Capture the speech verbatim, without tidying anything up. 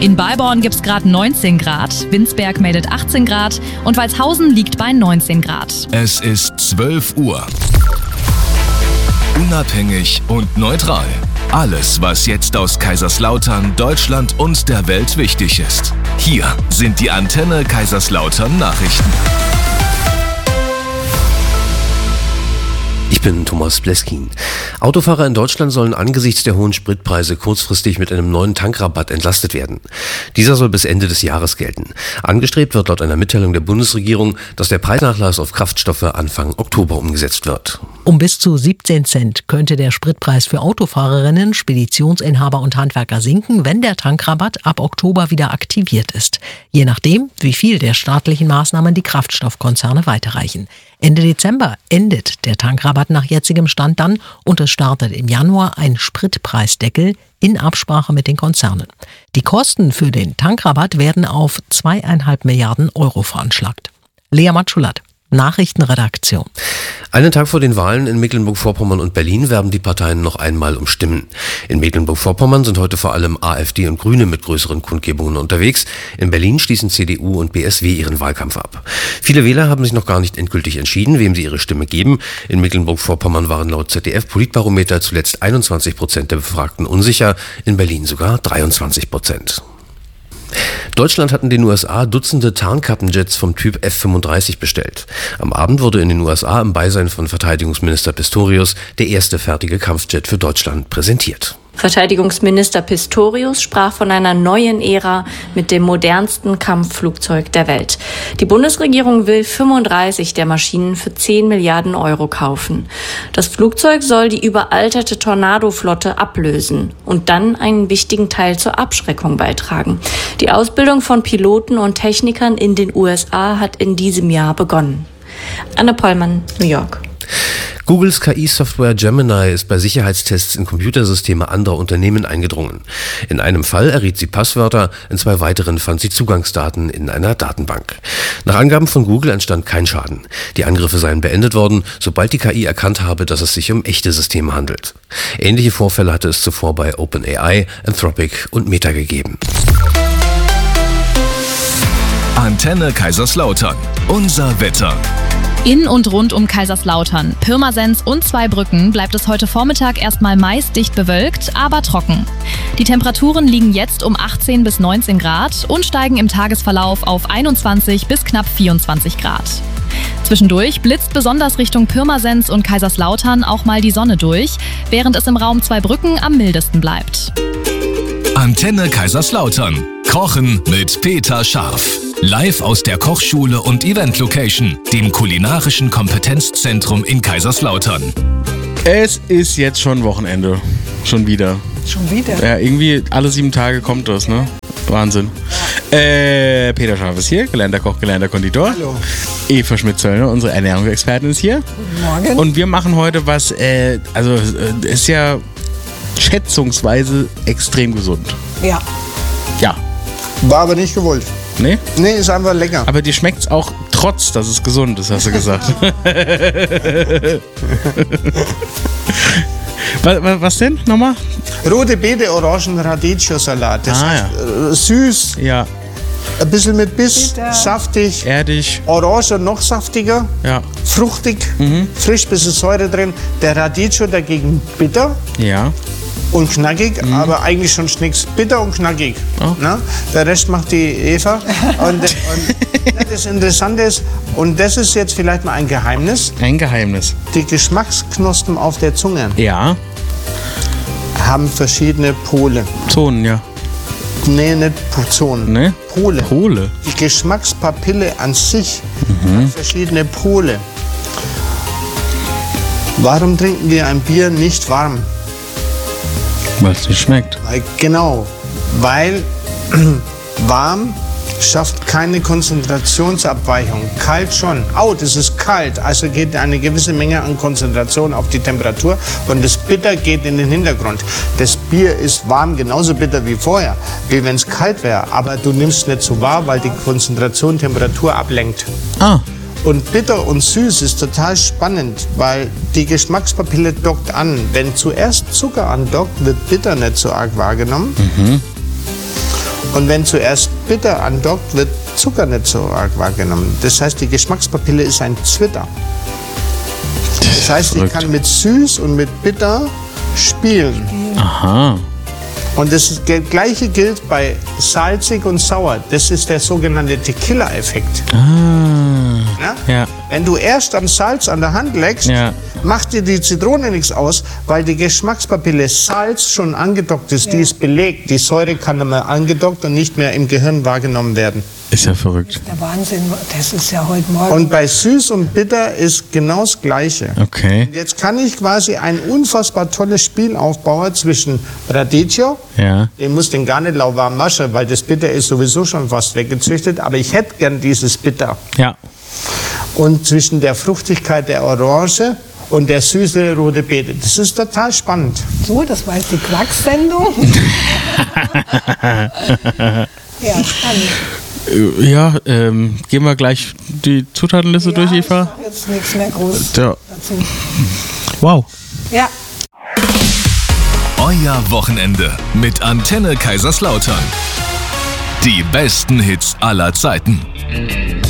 In Balborn gibt es gerade neunzehn Grad, Winsberg meldet achtzehn Grad und Walshausen liegt bei neunzehn Grad. Es ist zwölf Uhr. Unabhängig und neutral. Alles, was jetzt aus Kaiserslautern, Deutschland und der Welt wichtig ist. Hier sind die Antenne Kaiserslautern Nachrichten. Ich bin Thomas Bleskin. Autofahrer in Deutschland sollen angesichts der hohen Spritpreise kurzfristig mit einem neuen Tankrabatt entlastet werden. Dieser soll bis Ende des Jahres gelten. Angestrebt wird laut einer Mitteilung der Bundesregierung, dass der Preisnachlass auf Kraftstoffe Anfang Oktober umgesetzt wird. Um bis zu siebzehn Cent könnte der Spritpreis für Autofahrerinnen, Speditionsinhaber und Handwerker sinken, wenn der Tankrabatt ab Oktober wieder aktiviert ist. Je nachdem, wie viel der staatlichen Maßnahmen die Kraftstoffkonzerne weiterreichen. Ende Dezember endet der Tankrabatt nach jetzigem Stand dann und es startet im Januar ein Spritpreisdeckel in Absprache mit den Konzernen. Die Kosten für den Tankrabatt werden auf zweieinhalb Milliarden Euro veranschlagt. Lea Matschulat, Nachrichtenredaktion. Einen Tag vor den Wahlen in Mecklenburg-Vorpommern und Berlin werben die Parteien noch einmal um Stimmen. In Mecklenburg-Vorpommern sind heute vor allem AfD und Grüne mit größeren Kundgebungen unterwegs. In Berlin schließen C D U und B S W ihren Wahlkampf ab. Viele Wähler haben sich noch gar nicht endgültig entschieden, wem sie ihre Stimme geben. In Mecklenburg-Vorpommern waren laut Z D F-Politbarometer zuletzt einundzwanzig Prozent der Befragten unsicher, in Berlin sogar dreiundzwanzig Prozent. Deutschland hat in den U S A Dutzende Tarnkappenjets vom Typ F fünfunddreißig bestellt. Am Abend wurde in den U S A im Beisein von Verteidigungsminister Pistorius der erste fertige Kampfjet für Deutschland präsentiert. Verteidigungsminister Pistorius sprach von einer neuen Ära mit dem modernsten Kampfflugzeug der Welt. Die Bundesregierung will fünfunddreißig der Maschinen für zehn Milliarden Euro kaufen. Das Flugzeug soll die überalterte Tornado-Flotte ablösen und dann einen wichtigen Teil zur Abschreckung beitragen. Die Ausbildung von Piloten und Technikern in den U S A hat in diesem Jahr begonnen. Anne Pollmann, New York. Googles K I-Software Gemini ist bei Sicherheitstests in Computersysteme anderer Unternehmen eingedrungen. In einem Fall erriet sie Passwörter, in zwei weiteren fand sie Zugangsdaten in einer Datenbank. Nach Angaben von Google entstand kein Schaden. Die Angriffe seien beendet worden, sobald die K I erkannt habe, dass es sich um echte Systeme handelt. Ähnliche Vorfälle hatte es zuvor bei OpenAI, Anthropic und Meta gegeben. Antenne Kaiserslautern. Unser Wetter. In und rund um Kaiserslautern, Pirmasens und Zweibrücken bleibt es heute Vormittag erstmal meist dicht bewölkt, aber trocken. Die Temperaturen liegen jetzt um achtzehn bis neunzehn Grad und steigen im Tagesverlauf auf einundzwanzig bis knapp vierundzwanzig Grad. Zwischendurch blitzt besonders Richtung Pirmasens und Kaiserslautern auch mal die Sonne durch, während es im Raum Zweibrücken am mildesten bleibt. Antenne Kaiserslautern. Kochen mit Peter Scharf. Live aus der Kochschule und Event-Location, dem kulinarischen Kompetenzzentrum in Kaiserslautern. Es ist jetzt schon Wochenende. Schon wieder. Schon wieder? Ja, irgendwie alle sieben Tage kommt das, ne? Wahnsinn. Äh, Peter Scharf ist hier, gelernter Koch, gelernter Konditor. Hallo. Eva Schmidt-Zöllner, unsere Ernährungsexpertin, ist hier. Guten Morgen. Und wir machen heute was, äh, also äh, ist ja schätzungsweise extrem gesund. Ja. Ja. War aber nicht gewollt. Nee? Nee, ist einfach lecker. Aber dir schmeckt's auch trotz, dass es gesund ist, hast du gesagt. was, was, was denn nochmal? Rote Beete, Orangen, Radicchio-Salat. Das Ah, heißt, ja. äh, süß, Ja, ein bisschen mit Biss, Bitter. saftig. erdig. Orange noch saftiger, Ja. fruchtig, Mhm. frisch, bisschen Säure drin. Der Radicchio dagegen bitter Ja. und knackig, aber eigentlich schon schnicks bitter und knackig. Oh. Na? Der Rest macht die Eva. Und, und das Interessante ist, und das ist jetzt vielleicht mal ein Geheimnis, Ein Geheimnis. die Geschmacksknospen auf der Zunge Ja. haben verschiedene Pole. Zonen, ja. Nee, nicht Zonen. Ne? Pole. Pole. Die Geschmackspapille an sich hat verschiedene Pole. Warum trinken wir ein Bier nicht warm? Weil es nicht schmeckt. Weil, genau, weil warm schafft keine Konzentrationsabweichung. Kalt schon. Oh, das ist kalt. Also geht eine gewisse Menge an Konzentration auf die Temperatur und das Bitter geht in den Hintergrund. Das Bier ist warm, genauso bitter wie vorher, wie wenn es kalt wäre. Aber du nimmst es nicht so wahr, weil die Konzentration Temperatur ablenkt. Ah. Und bitter und süß ist total spannend, weil die Geschmackspapille dockt an. Wenn zuerst Zucker andockt, wird bitter nicht so arg wahrgenommen. Mhm. Und wenn zuerst bitter andockt, wird Zucker nicht so arg wahrgenommen. Das heißt, die Geschmackspapille ist ein Zwitter. Das heißt, ich kann mit süß und mit bitter spielen. Aha. Und das Gleiche gilt bei salzig und sauer. Das ist der sogenannte Tequila-Effekt. Ah. Ja? Ja. Wenn du erst am Salz an der Hand leckst, Ja. macht dir die Zitrone nichts aus, weil die Geschmackspapille Salz schon angedockt ist. Ja. Die ist belegt. Die Säure kann dann mal angedockt und nicht mehr im Gehirn wahrgenommen werden. Ist ja verrückt. Der Wahnsinn, das ist ja heute Morgen. Und bei süß und bitter ist genau das Gleiche. Okay. Jetzt kann ich quasi ein unfassbar tolles Spiel aufbauen zwischen Radicchio, Ja. den muss den gar nicht lauwarm waschen, weil das Bitter ist sowieso schon fast weggezüchtet, aber ich hätte gern dieses Bitter. Ja. Und zwischen der Fruchtigkeit der Orange und der Süße rote Beete. Das ist total spannend. So, das war jetzt die Quack-Sendung. Ja, spannend. Ja, ähm, gehen wir gleich die Zutatenliste Ja, durch, ich Eva? sag jetzt nichts mehr groß Ja. dazu. Wow. Ja. Euer Wochenende mit Antenne Kaiserslautern. Die besten Hits aller Zeiten.